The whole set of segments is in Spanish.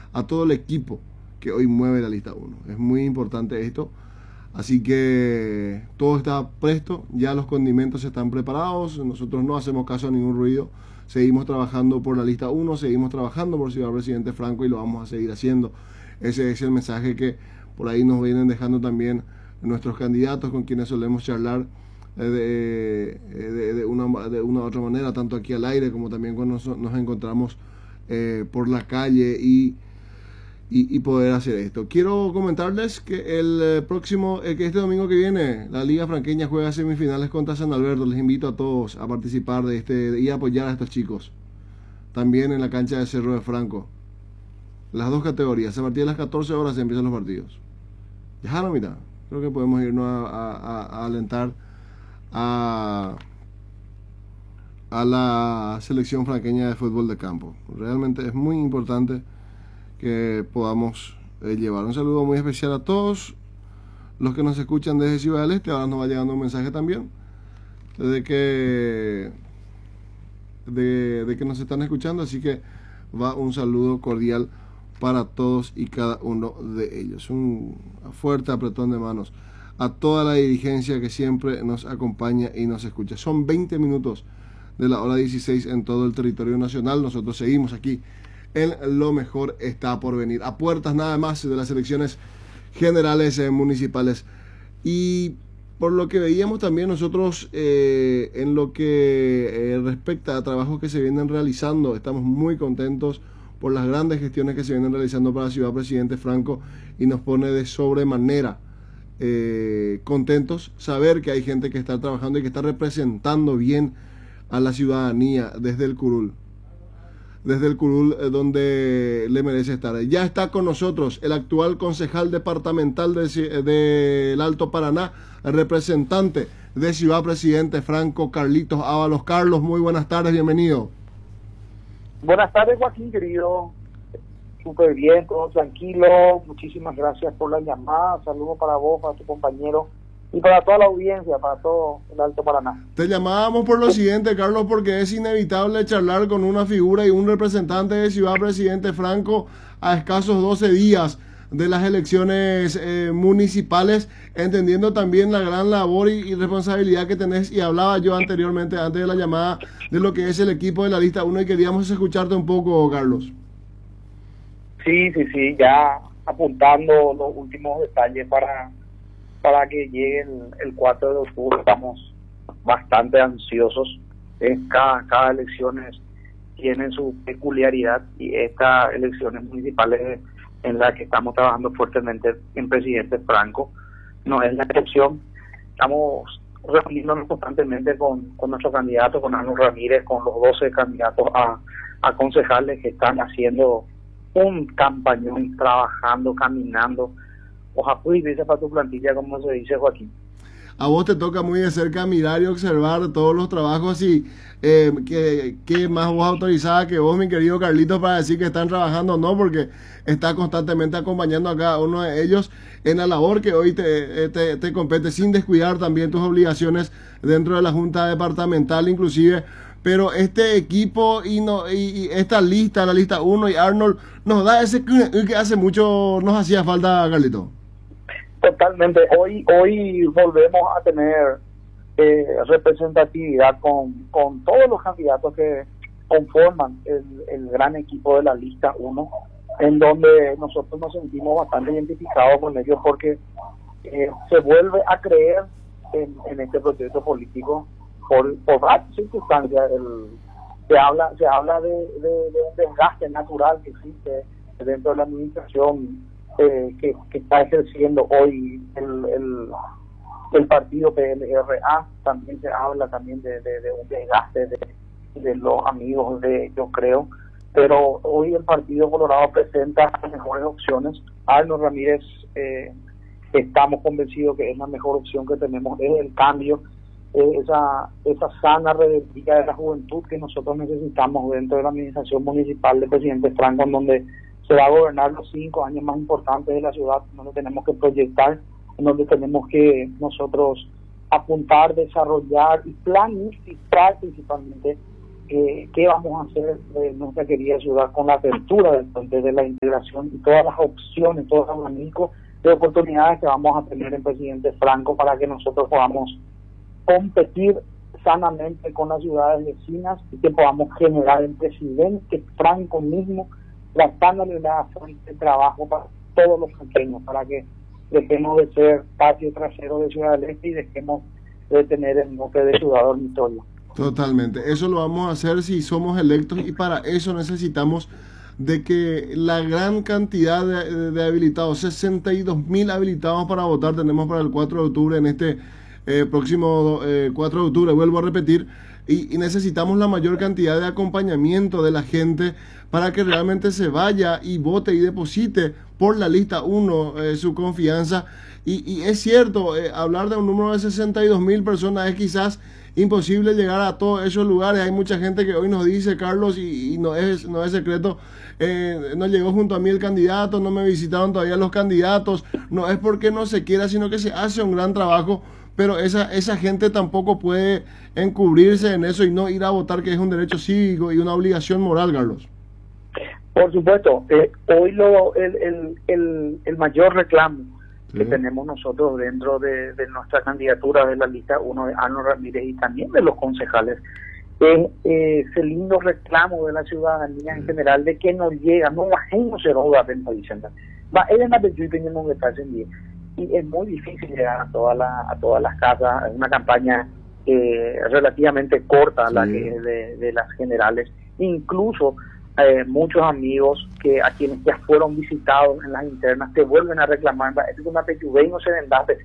a todo el equipo que hoy mueve la lista 1. Es muy importante esto. Así que todo está presto, ya los condimentos están preparados, nosotros no hacemos caso a ningún ruido, seguimos trabajando por la lista 1, seguimos trabajando por Ciudad Presidente Franco y lo vamos a seguir haciendo. Ese es el mensaje que por ahí nos vienen dejando también nuestros candidatos con quienes solemos charlar de una u otra manera, tanto aquí al aire como también cuando nos encontramos por la calle y poder hacer esto. Quiero comentarles que el próximo, que este domingo que viene, la Liga Franqueña juega semifinales contra San Alberto. Les invito a todos a participar de este y a apoyar a estos chicos. También en la cancha de Cerro de Franco. Las dos categorías. A partir de las 14 horas se empiezan los partidos. Ya no, mira. Creo que podemos irnos a alentar a la selección franqueña de fútbol de campo. Realmente es muy importante que podamos llevar un saludo muy especial a todos los que nos escuchan desde Ciudad del Este. Ahora nos va llegando un mensaje también de que nos están escuchando, así que va un saludo cordial para todos y cada uno de ellos. Un fuerte apretón de manos a toda la dirigencia que siempre nos acompaña y nos escucha. Son 20 minutos de la hora 16 en todo el territorio nacional. Nosotros seguimos aquí en Lo Mejor Está Por Venir, a puertas nada más de las elecciones generales municipales. Y por lo que veíamos también nosotros en lo que respecta a trabajos que se vienen realizando, estamos muy contentos por las grandes gestiones que se vienen realizando para Ciudad Presidente Franco y nos pone de sobremanera contentos saber que hay gente que está trabajando y que está representando bien a la ciudadanía desde el curul. Donde le merece estar. Ya está con nosotros el actual concejal departamental del Alto Paraná, el representante de Ciudad Presidente Franco, Carlitos Ábalos. Carlos, muy buenas tardes, bienvenido. Buenas tardes, Joaquín, querido. Súper bien, todo tranquilo. Muchísimas gracias por la llamada. Saludos para vos, para tu compañero y para toda la audiencia, para todo el Alto Paraná. Te llamábamos por lo siguiente, Carlos, porque es inevitable charlar con una figura y un representante de Ciudad Presidente Franco a escasos 12 días de las elecciones municipales, entendiendo también la gran labor y responsabilidad que tenés. Y hablaba yo anteriormente, antes de la llamada, de lo que es el equipo de la lista 1 y queríamos escucharte un poco, Carlos. Sí, ya apuntando los últimos detalles para que llegue el 4 de octubre. Estamos bastante ansiosos. Cada elecciones tiene su peculiaridad y estas elecciones municipales en las que estamos trabajando fuertemente en Presidente Franco no es la excepción. Estamos reuniéndonos constantemente con nuestro candidato, con Arnold Ramírez, con los 12 candidatos a concejales que están haciendo un campañón, trabajando, caminando. Ojalá dice para tu plantilla, como se dice, Joaquín. A vos te toca muy de cerca mirar y observar todos los trabajos y ¿qué más vos autorizada que vos, mi querido Carlitos, para decir que están trabajando o no? Porque está constantemente acompañando a cada uno de ellos en la labor que hoy te compete, sin descuidar también tus obligaciones dentro de la Junta Departamental inclusive. Pero este equipo y esta lista, la lista 1 y Arnold, nos da ese que hace mucho nos hacía falta, Carlito. Totalmente. Hoy volvemos a tener representatividad con todos los candidatos que conforman el gran equipo de la lista 1, en donde nosotros nos sentimos bastante identificados con ellos porque se vuelve a creer en este proyecto político por varias circunstancias. Se habla de un desgaste natural que existe dentro de la administración que está ejerciendo hoy el partido PLRA. También se habla también de un desgaste de los amigos yo creo, pero hoy el Partido Colorado presenta mejores opciones. Arnold Ramírez, estamos convencidos que es la mejor opción que tenemos, es el cambio, esa sana rebeldía de la juventud que nosotros necesitamos dentro de la administración municipal de Presidente Franco, en donde se va a gobernar los 5 años más importantes de la ciudad, donde tenemos que proyectar, en donde tenemos que nosotros apuntar, desarrollar y planificar principalmente qué vamos a hacer de nuestra querida ciudad con la apertura del puente, de la integración y todas las opciones, todo el abanico de oportunidades que vamos a tener en Presidente Franco para que nosotros podamos competir sanamente con las ciudades vecinas y que podamos generar el Presidente Franco mismo tratándole la fuente de trabajo para todos los pequeños, para que dejemos de ser patio trasero de Ciudad del Este y dejemos de tener el mote de ciudad dormitorio. Totalmente, eso lo vamos a hacer si somos electos, y para eso necesitamos de que la gran cantidad de habilitados, 62.000 habilitados para votar tenemos para el 4 de octubre, en este próximo 4 de octubre, vuelvo a repetir, y necesitamos la mayor cantidad de acompañamiento de la gente para que realmente se vaya y vote y deposite por la lista 1 su confianza. Y es cierto, hablar de un número de 62.000 personas es quizás imposible llegar a todos esos lugares. Hay mucha gente que hoy nos dice, Carlos, y no es secreto, no llegó junto a mí el candidato, no me visitaron todavía los candidatos. No es porque no se quiera, sino que se hace un gran trabajo, pero esa gente tampoco puede encubrirse en eso y no ir a votar, que es un derecho cívico y una obligación moral, Carlos. Por supuesto, hoy el mayor reclamo que tenemos nosotros dentro de nuestra candidatura de la lista 1 de Arnold Ramírez y también de los concejales es ese lindo reclamo de la ciudadanía en general de que nos llega, no bajemos el roda dentro de Vicente. Y es muy difícil llegar a todas las casas. Es una campaña relativamente corta, la que es de las generales. Incluso muchos amigos que a quienes ya fueron visitados en las internas te vuelven a reclamar, es una pechuga y no se den datos,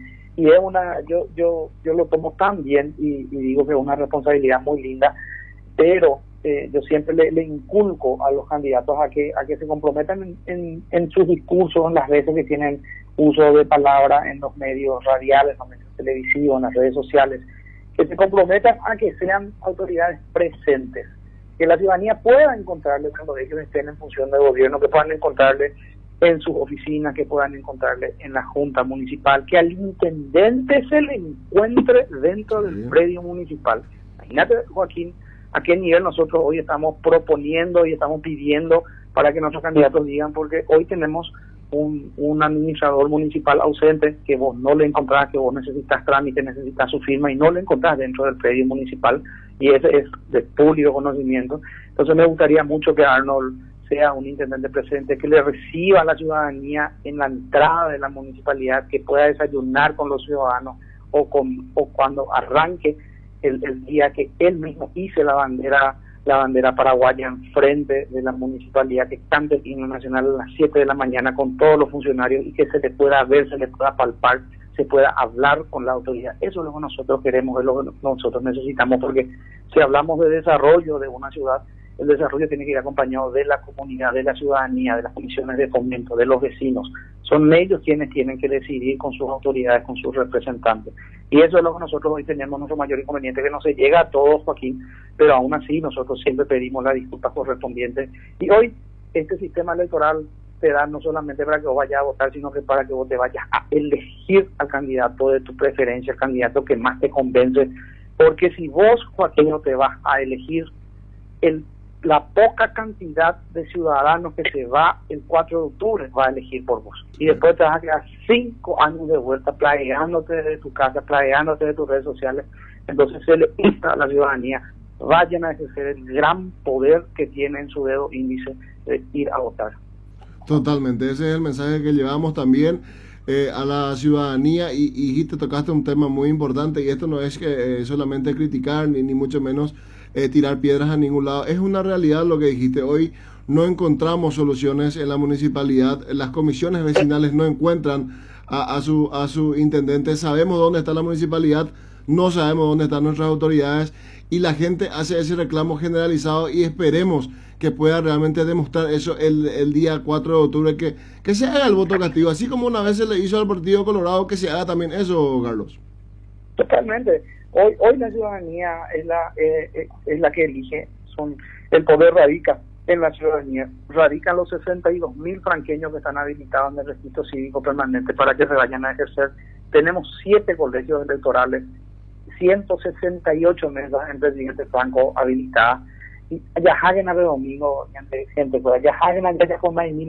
y es una, yo lo tomo tan bien y digo que es una responsabilidad muy linda, pero yo siempre le inculco a los candidatos a que se comprometan en sus discursos, en las veces que tienen uso de palabra en los medios radiales, en los medios televisivos, en las redes sociales, que se comprometan a que sean autoridades presentes, que la ciudadanía pueda encontrarle cuando ellos estén en función de gobierno, que puedan encontrarle en sus oficinas, que puedan encontrarle en la junta municipal, que al intendente se le encuentre dentro del predio municipal. Imagínate, Joaquín, a qué nivel nosotros hoy estamos proponiendo y estamos pidiendo para que nuestros candidatos digan, porque hoy tenemos un administrador municipal ausente que vos no le encontrás, que vos necesitas trámite, necesitas su firma y no le encontrás dentro del predio municipal, y ese es de público conocimiento. Entonces me gustaría mucho que Arnold sea un intendente presente, que le reciba a la ciudadanía en la entrada de la municipalidad, que pueda desayunar con los ciudadanos o cuando arranque el día, que él mismo hice la bandera paraguaya enfrente de la municipalidad, que cante el himno nacional a las 7 de la mañana con todos los funcionarios y que se le pueda ver, se le pueda palpar, se pueda hablar con la autoridad. Eso es lo que nosotros queremos, es lo que nosotros necesitamos, porque si hablamos de desarrollo de una ciudad, el desarrollo tiene que ir acompañado de la comunidad, de la ciudadanía, de las comisiones de fomento, de los vecinos. Son ellos quienes tienen que decidir con sus autoridades, con sus representantes. Y eso es lo que nosotros hoy tenemos, nuestro mayor inconveniente, que no se llega a todos, Joaquín, pero aún así nosotros siempre pedimos las disculpas correspondientes. Y hoy este sistema electoral te da no solamente para que vos vayas a votar, sino que para que vos te vayas a elegir al candidato de tu preferencia, al candidato que más te convence. Porque si vos, Joaquín, no te vas a elegir la poca cantidad de ciudadanos que se va el 4 de octubre va a elegir por vos. Y después te vas a quedar 5 años de vuelta plagueándote de tu casa, plagueándote de tus redes sociales. Entonces se le insta a la ciudadanía, vayan a ejercer el gran poder que tiene en su dedo índice de ir a votar. Totalmente, ese es el mensaje que llevamos también a la ciudadanía, y te tocaste un tema muy importante, y esto no es que solamente criticar ni mucho menos tirar piedras a ningún lado. Es una realidad lo que dijiste. Hoy no encontramos soluciones en la municipalidad, las comisiones vecinales no encuentran a su intendente. Sabemos dónde está la municipalidad, no sabemos dónde están nuestras autoridades, y la gente hace ese reclamo generalizado, y esperemos que pueda realmente demostrar eso el día 4 de octubre, que se haga el voto castigo, así como una vez se le hizo al Partido Colorado, que se haga también eso, Carlos. Totalmente. Hoy la ciudadanía es la que elige, el poder radica en la ciudadanía, radican los 62.000 franqueños que están habilitados en el registro cívico permanente para que se vayan a ejercer. Tenemos 7 colegios electorales, 168 mesas en Presidente Franco habilitadas. Y ya hagan a domingo, gente, pues ya hagan a ya con